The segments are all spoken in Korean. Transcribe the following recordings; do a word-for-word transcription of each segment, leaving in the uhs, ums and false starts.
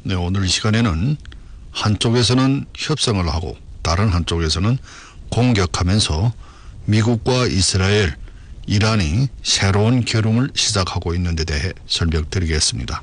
네, 오늘 이 시간에는 한쪽에서는 협상을 하고 다른 한쪽에서는 공격하면서 미국과 이스라엘, 이란이 새로운 겨룸을 시작하고 있는 데 대해 설명드리겠습니다.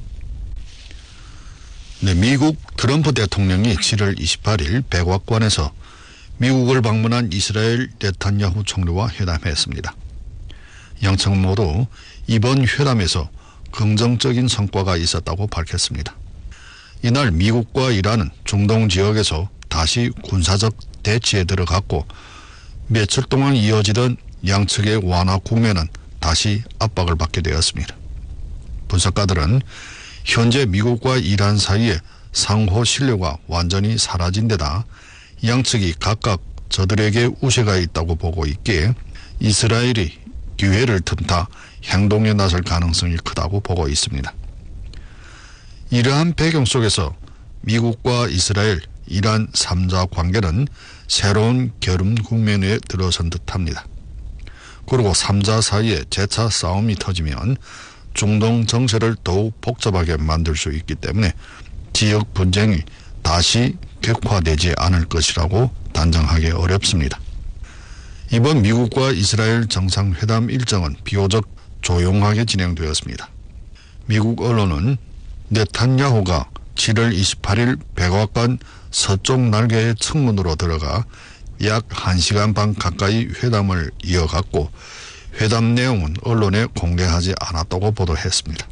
네, 미국 트럼프 대통령이 칠월 이십팔일 백악관에서 미국을 방문한 이스라엘 네탄야후 총리와 회담했습니다. 양측은 모두 이번 회담에서 긍정적인 성과가 있었다고 밝혔습니다. 이날 미국과 이란은 중동 지역에서 다시 군사적 대치에 들어갔고 며칠 동안 이어지던 양측의 완화 국면은 다시 압박을 받게 되었습니다. 분석가들은 현재 미국과 이란 사이에 상호 신뢰가 완전히 사라진 데다 양측이 각각 저들에게 우세가 있다고 보고 있기에 이스라엘이 기회를 틈타 행동에 나설 가능성이 크다고 보고 있습니다. 이러한 배경 속에서 미국과 이스라엘, 이란 삼자 관계는 새로운 겨룸 국면에 들어선 듯합니다. 그리고 삼자 사이에 재차 싸움이 터지면 중동 정세를 더욱 복잡하게 만들 수 있기 때문에 지역 분쟁이 다시 격화되지 않을 것이라고 단정하기 어렵습니다. 이번 미국과 이스라엘 정상회담 일정은 비교적 조용하게 진행되었습니다. 미국 언론은 네탄야후가 칠월 이십팔일 백악관 서쪽 날개의 측문으로 들어가 약 한 시간 반 가까이 회담을 이어갔고 회담 내용은 언론에 공개하지 않았다고 보도했습니다.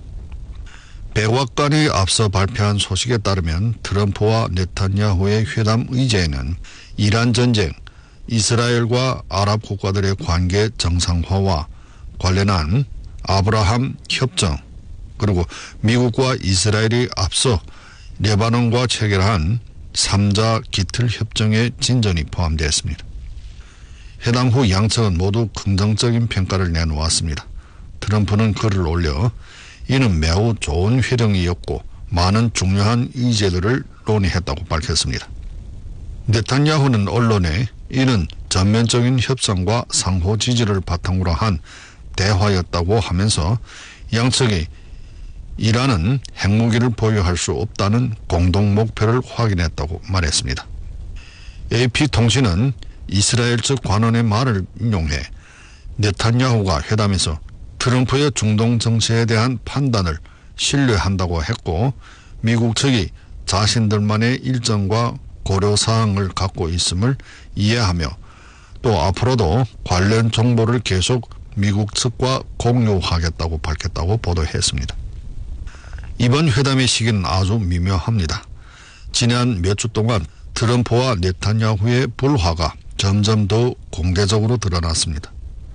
백악관이 앞서 발표한 소식에 따르면 트럼프와 네탄야후의 회담 의제에는 이란 전쟁, 이스라엘과 아랍 국가들의 관계 정상화와 관련한 아브라함 협정, 그리고 미국과 이스라엘이 앞서 레바논과 체결한 삼자 기틀 협정의 진전이 포함되었습니다. 회담 후 양측은 모두 긍정적인 평가를 내놓았습니다. 트럼프는 글을 올려 이는 매우 좋은 회동이었고 많은 중요한 의제들을 논의했다고 밝혔습니다. 네탄야후는 언론에 이는 전면적인 협상과 상호 지지를 바탕으로 한 대화였다고 하면서 양측이 이란은 핵무기를 보유할 수 없다는 공동 목표를 확인했다고 말했습니다. 에이피통신은 이스라엘 측 관원의 말을 인용해 네탄야후가 회담에서 트럼프의 중동 정세에 대한 판단을 신뢰한다고 했고 미국 측이 자신들만의 일정과 고려사항을 갖고 있음을 이해하며 또 앞으로도 관련 정보를 계속 미국 측과 공유하겠다고 밝혔다고 보도했습니다. 이번 회담의 시기는 아주 미묘합니다. 지난 몇 주 동안 트럼프와 네탄야후의 불화가 점점 더 공개적으로 드러났습니다.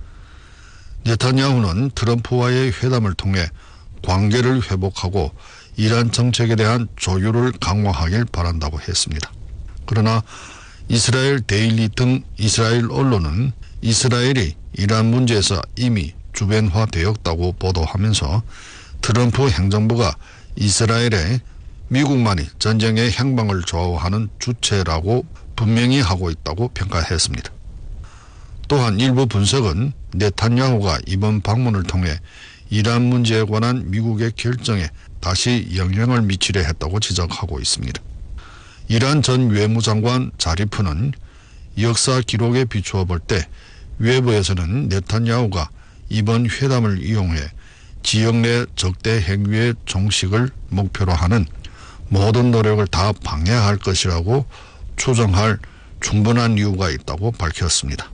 네탄야후는 트럼프와의 회담을 통해 관계를 회복하고 이란 정책에 대한 조율을 강화하길 바란다고 했습니다. 그러나 이스라엘 데일리 등 이스라엘 언론은 이스라엘이 이란 문제에서 이미 주변화되었다고 보도하면서 트럼프 행정부가 이스라엘에 미국만이 전쟁의 행방을 좌우하는 주체라고 분명히 하고 있다고 평가했습니다. 또한 일부 분석은 네탄야후가 이번 방문을 통해 이란 문제에 관한 미국의 결정에 다시 영향을 미치려 했다고 지적하고 있습니다. 이란 전 외무장관 자리프는 역사 기록에 비추어 볼 때 외부에서는 네탄야후가 이번 회담을 이용해 지역 내 적대 행위의 종식을 목표로 하는 모든 노력을 다 방해할 것이라고 추정할 충분한 이유가 있다고 밝혔습니다.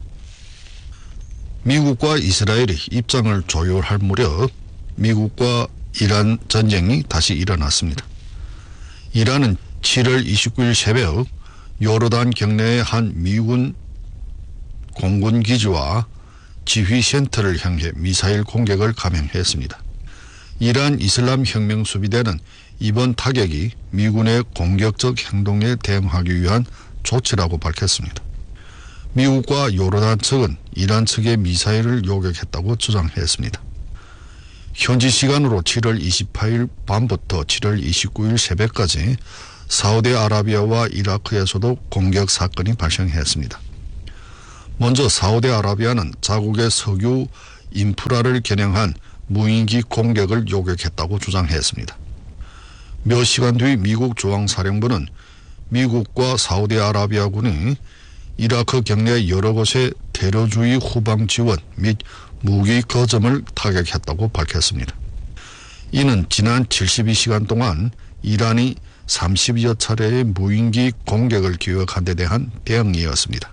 미국과 이스라엘이 입장을 조율할 무렵 미국과 이란 전쟁이 다시 일어났습니다. 이란은 칠월 이십구일 새벽 요르단 경내의 한 미군 공군 기지와 지휘센터를 향해 미사일 공격을 감행했습니다. 이란 이슬람 혁명 수비대는 이번 타격이 미군의 공격적 행동에 대응하기 위한 조치라고 밝혔습니다. 미국과 요르단 측은 이란 측의 미사일을 요격했다고 주장했습니다. 현지 시간으로 칠월 이십팔일 밤부터 칠월 이십구일 새벽까지 사우디아라비아와 이라크에서도 공격 사건이 발생했습니다. 먼저 사우디아라비아는 자국의 석유 인프라를 겨냥한 무인기 공격을 요격했다고 주장했습니다. 몇 시간 뒤 미국 중앙사령부는 미국과 사우디아라비아군이 이라크 경내 여러 곳의 테러주의 후방 지원 및 무기 거점을 타격했다고 밝혔습니다. 이는 지난 칠십이 시간 동안 이란이 삼십여 차례의 무인기 공격을 기획한 데 대한 대응이었습니다.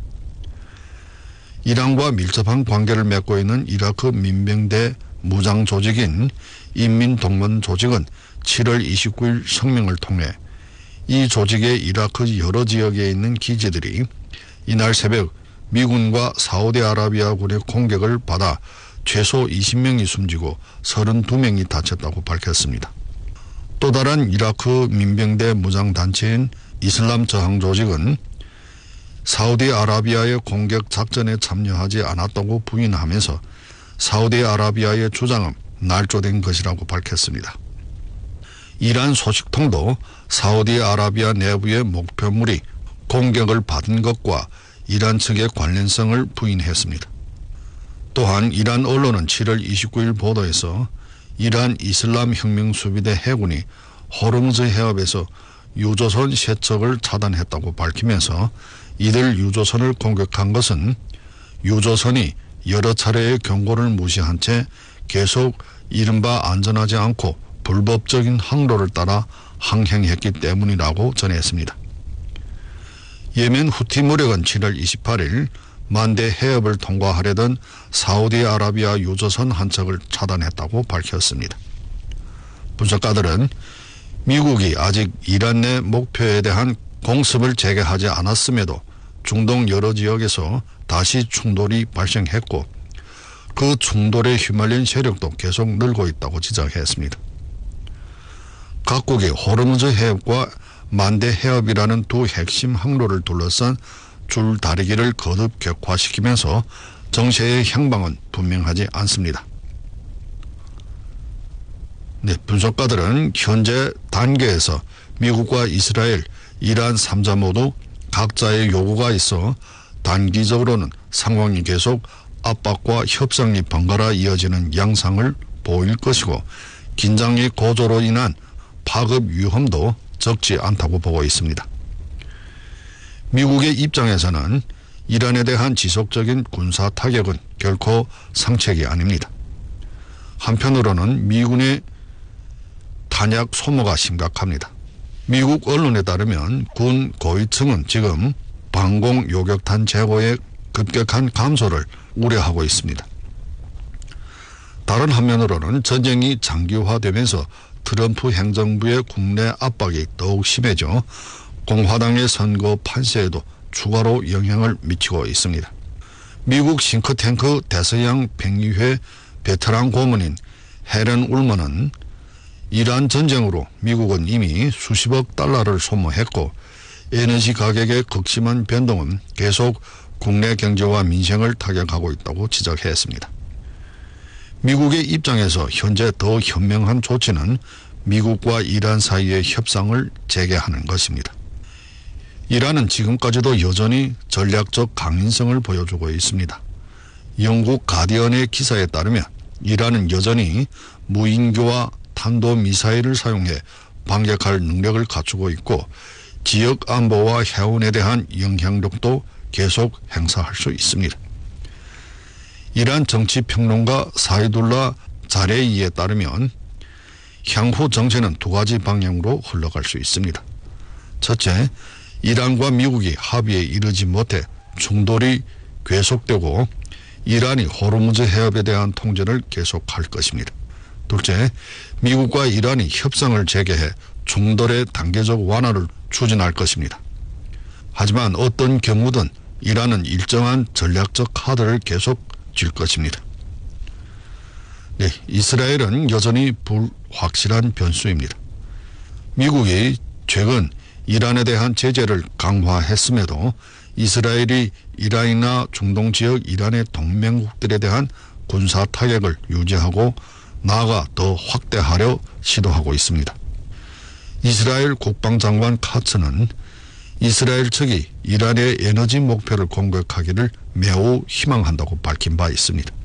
이란과 밀접한 관계를 맺고 있는 이라크 민병대 무장 조직인 인민동맹 조직은 칠월 이십구일 성명을 통해 이 조직의 이라크 여러 지역에 있는 기지들이 이날 새벽 미군과 사우디아라비아군의 공격을 받아 최소 이십 명이 숨지고 삼십이 명이 다쳤다고 밝혔습니다. 또 다른 이라크 민병대 무장단체인 이슬람 저항 조직은 사우디아라비아의 공격 작전에 참여하지 않았다고 부인하면서 사우디아라비아의 주장은 날조된 것이라고 밝혔습니다. 이란 소식통도 사우디아라비아 내부의 목표물이 공격을 받은 것과 이란 측의 관련성을 부인했습니다. 또한 이란 언론은 칠월 이십구일 보도에서 이란 이슬람 혁명수비대 해군이 호르무즈 해협에서 유조선 세척을 차단했다고 밝히면서 이들 유조선을 공격한 것은 유조선이 여러 차례의 경고를 무시한 채 계속 이른바 안전하지 않고 불법적인 항로를 따라 항행했기 때문이라고 전했습니다. 예멘 후티 무력은 칠월 이십팔일 만대 해협을 통과하려던 사우디아라비아 유조선 한 척을 차단했다고 밝혔습니다. 분석가들은 미국이 아직 이란 내 목표에 대한 공습을 재개하지 않았음에도 중동 여러 지역에서 다시 충돌이 발생했고 그 충돌에 휘말린 세력도 계속 늘고 있다고 지적했습니다. 각국이 호르무즈 해협과 만대 해협이라는 두 핵심 항로를 둘러싼 줄다리기를 거듭 격화시키면서 정세의 향방은 분명하지 않습니다. 네, 분석가들은 현재 단계에서 미국과 이스라엘, 이란 삼 자 모두 각자의 요구가 있어 단기적으로는 상황이 계속 압박과 협상이 번갈아 이어지는 양상을 보일 것이고 긴장의 고조로 인한 파급 위험도 적지 않다고 보고 있습니다. 미국의 입장에서는 이란에 대한 지속적인 군사 타격은 결코 상책이 아닙니다. 한편으로는 미군의 탄약 소모가 심각합니다. 미국 언론에 따르면 군 고위층은 지금 방공 요격탄 재고의 급격한 감소를 우려하고 있습니다. 다른 한면으로는 전쟁이 장기화되면서 트럼프 행정부의 국내 압박이 더욱 심해져 공화당의 선거 판세에도 추가로 영향을 미치고 있습니다. 미국 싱크탱크 대서양 백의회 베테랑 고문인 헤런 울먼은 이란 전쟁으로 미국은 이미 수십억 달러를 소모했고 에너지 가격의 극심한 변동은 계속 국내 경제와 민생을 타격하고 있다고 지적했습니다. 미국의 입장에서 현재 더 현명한 조치는 미국과 이란 사이의 협상을 재개하는 것입니다. 이란은 지금까지도 여전히 전략적 강인성을 보여주고 있습니다. 영국 가디언의 기사에 따르면 이란은 여전히 무인기와 탄도미사일을 사용해 반격할 능력을 갖추고 있고 지역 안보와 해운에 대한 영향력도 계속 행사할 수 있습니다. 이란 정치평론가 사이둘라 자레이에 따르면 향후 정세는 두 가지 방향으로 흘러갈 수 있습니다. 첫째, 이란과 미국이 합의에 이르지 못해 충돌이 계속되고 이란이 호르무즈 해협에 대한 통제를 계속할 것입니다. 둘째, 미국과 이란이 협상을 재개해 충돌의 단계적 완화를 추진할 것입니다. 하지만 어떤 경우든 이란은 일정한 전략적 카드를 계속 쥘 것입니다. 네, 이스라엘은 여전히 불확실한 변수입니다. 미국이 최근 이란에 대한 제재를 강화했음에도 이스라엘이 이란이나 중동 지역 이란의 동맹국들에 대한 군사 타격을 유지하고 나아가 더 확대하려 시도하고 있습니다. 이스라엘 국방장관 카츠는 이스라엘 측이 이란의 에너지 목표를 공격하기를 매우 희망한다고 밝힌 바 있습니다.